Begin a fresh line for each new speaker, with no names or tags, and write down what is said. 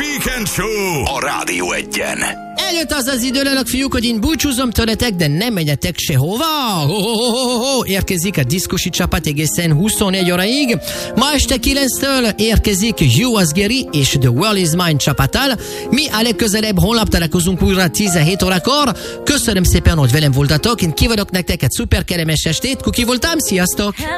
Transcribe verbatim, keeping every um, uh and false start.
Weekend Show a Rádió Egyen.
Eljött az az idő, lelök fiúk, hogy én búcsúzom tőletek, de nem menjetek sehova. Ho, ho, ho, ho. Érkezik a diszkosi csapat egészen huszonegy óraig. Ma este kilenctől érkezik You Az Geri és The World Is Mine csapattal. Mi a legközelebb holnap találkozunk újra tizenhét órakor. Köszönöm szépen, hogy velem voltatok. Én kívánok nektek egy szuper kellemes estét. Kuki voltam, sziasztok!